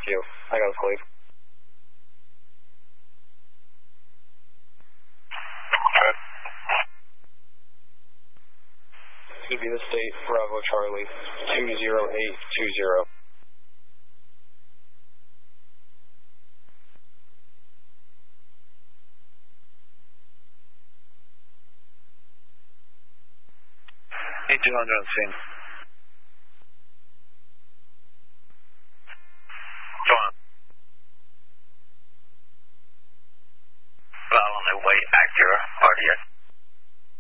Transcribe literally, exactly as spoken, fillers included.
you. I got Cleve. Okay. Should be the state, Bravo Charlie, two zero eight two zero. eighteen hundred on scene.